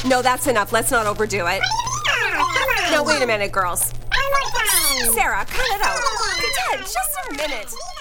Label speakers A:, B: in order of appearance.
A: No, that's enough. Let's not overdo it. Now, wait a minute, girls. Sarah, cut it out. Dad, just a minute.